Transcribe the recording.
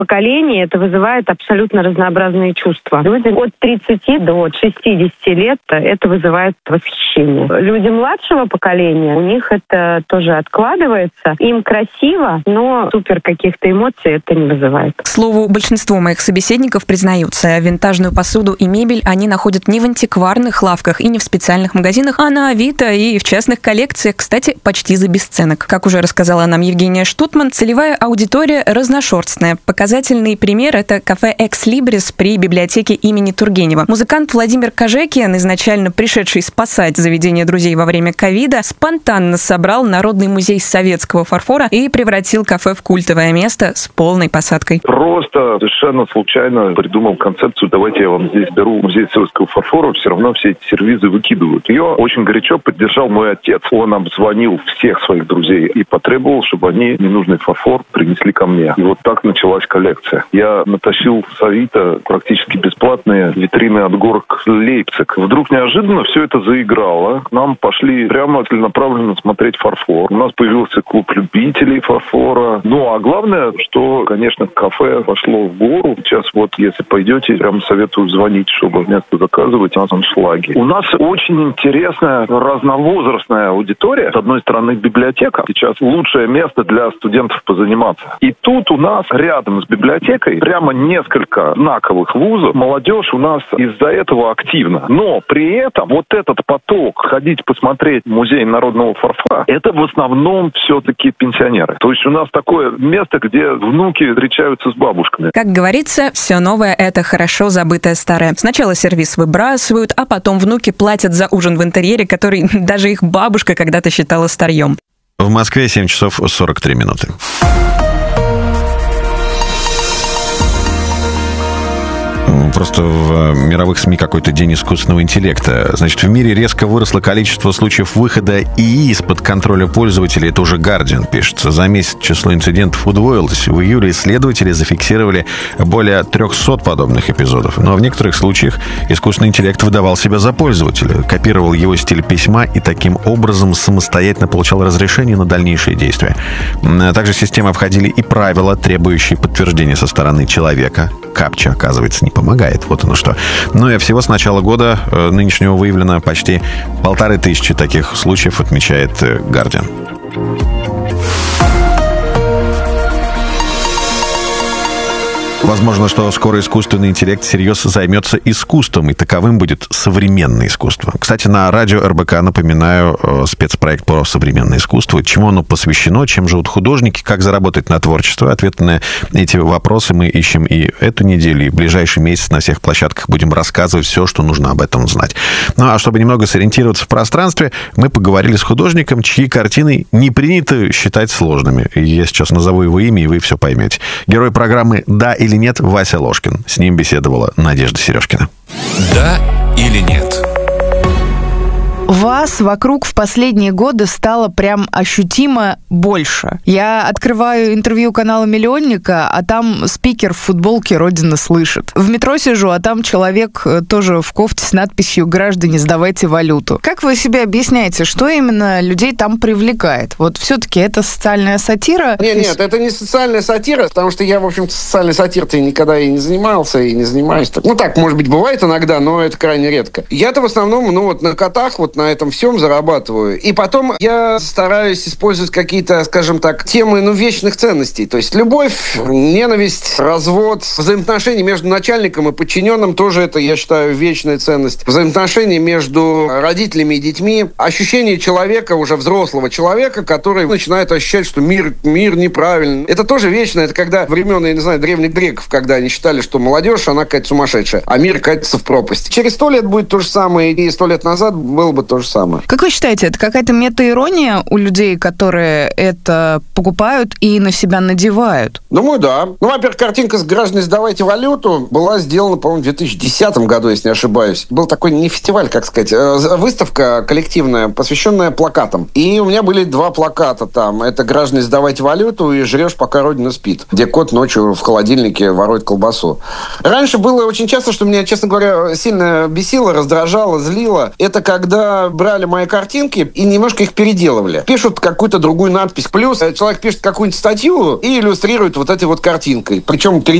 поколений это вызывает абсолютно разнообразные чувства. Люди от 30 до 60 лет это вызывает восхищение. Люди младшего поколения, у них это тоже откладывается. Им красиво, но супер каких-то эмоций это не вызывает. К слову, большинство моих собеседников признаются, винтажную посуду и мебель они находят не в антикварных лавках и не в специальных магазинах, а на Авито и в частных коллекциях, кстати, почти за бесценок. Как уже рассказала нам Евгения Штутман, целевая аудитория разношерстная. Показательный пример – это кафе «Экс Либрис» при библиотеке имени Тургенева. Музыкант Владимир Кожекиан, изначально пришедший спасать заведение друзей во время ковида, спонтанно собрал Народный музей советского фарфора и превратил кафе в культовое место с полной посадкой. Просто совершенно случайно придумал концепцию: давайте я вам здесь беру музей советского фарфора, все равно все эти сервизы выкидывают. Ее очень горячо поддержал мой отец. Он обзвонил всех своих друзей и потребовал, чтобы они ненужный фарфор принесли ко мне. И вот так началась коллекция. Я натащил с Авито практически бесплатные витрины от горок Лейпциг. Вдруг неожиданно все это заиграло. К нам пошли прямо целенаправленно смотреть фарфор. У нас появился клуб любителей фарфора. Ну, а главное, что, конечно, кафе пошло в гору. Сейчас вот, если пойдете, прям советую звонить, чтобы место заказывать. У нас аншлаги. У нас очень интересная разновозрастная аудитория. С одной стороны, библиотека. Сейчас лучшее место для студентов позаниматься. И тут у нас рядом с библиотекой прямо несколько знаковых вузов. Молодежь у нас из-за этого активна. Но при этом вот этот поток ходить посмотреть музей народного фарфора, это в основном все-таки пенсионеры. То есть у нас такое место, где внуки встречаются с бабушками. Как говорится, все новое – это хорошо забытое старое. Сначала сервис выбрасывают, а потом внуки платят за ужин в интерьере, который даже их бабушка когда-то считала старьем. В Москве 7 часов 43 минуты. Просто в мировых СМИ какой-то день искусственного интеллекта. Значит, в мире резко выросло количество случаев выхода ИИ из-под контроля пользователей. Это уже Guardian пишется. За месяц число инцидентов удвоилось. В июле исследователи зафиксировали более 300 подобных эпизодов. Но в некоторых случаях искусственный интеллект выдавал себя за пользователя, копировал его стиль письма и таким образом самостоятельно получал разрешение на дальнейшие действия. Также системы обходили и правила, требующие подтверждения со стороны человека. Капча, оказывается, не помогает. Вот оно что. Ну и всего с начала года нынешнего выявлено почти 1500 таких случаев, отмечает Guardian. Возможно, что скоро искусственный интеллект всерьез займется искусством, и таковым будет современное искусство. Кстати, на радио РБК, напоминаю, спецпроект про современное искусство. Чему оно посвящено, чем живут художники, как заработать на творчество. Ответы на эти вопросы мы ищем и эту неделю, и в ближайший месяц на всех площадках будем рассказывать все, что нужно об этом знать. Ну, а чтобы немного сориентироваться в пространстве, мы поговорили с художником, чьи картины не принято считать сложными. Я сейчас назову его имя, и вы все поймете. Герой программы «Да или нет» Вася Ложкин. С ним беседовала Надежда Сережкина. Да или нет? Вас вокруг в последние годы стало прям ощутимо больше. Я открываю интервью канала «Миллионника», а там спикер в футболке «Родина слышит». В метро сижу, а там человек тоже в кофте с надписью «Граждане, сдавайте валюту». Как вы себе объясняете, что именно людей там привлекает? Вот все-таки это социальная сатира? Нет, это не социальная сатира, потому что я, в общем-то, социальной сатирой никогда и не занимался, и не занимаюсь. Ну так, может быть, бывает иногда, но это крайне редко. Я-то в основном, на котах, на этом всем зарабатываю. И потом я стараюсь использовать какие-то, скажем так, темы, вечных ценностей. То есть любовь, ненависть, развод, взаимоотношения между начальником и подчиненным тоже это, я считаю, вечная ценность. Взаимоотношения между родителями и детьми. Ощущение человека, уже взрослого человека, который начинает ощущать, что мир неправильный. Это тоже вечно. Это когда времен, я не знаю, древних греков, когда они считали, что молодежь, она какая-то сумасшедшая, а мир катится в пропасть. Через 100 лет будет то же самое, и 100 лет назад было бы то же самое. Как вы считаете, это какая-то метаирония у людей, которые это покупают и на себя надевают? Думаю, да. Во-первых, картинка с «Граждане, сдавайте валюту» была сделана, по-моему, в 2010 году, если не ошибаюсь. Был такой не фестиваль, как сказать, выставка коллективная, посвященная плакатам. И у меня были 2 плаката там. Это «Граждане, сдавайте валюту» и «Жрешь, пока Родина спит», где кот ночью в холодильнике ворует колбасу. Раньше было очень часто, что меня, честно говоря, сильно бесило, раздражало, злило. Это когда иногда брали мои картинки и немножко их переделывали. Пишут какую-то другую надпись. Плюс человек пишет какую-нибудь статью и иллюстрирует вот этой вот картинкой. Причем